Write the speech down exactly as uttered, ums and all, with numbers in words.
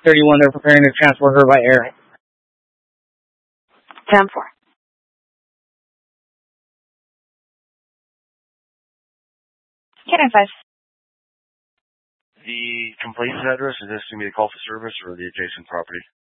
thirty-one, they're preparing to transport her by air. ten four. ten five. The complainant's address, is this going to be a call for service or the adjacent property?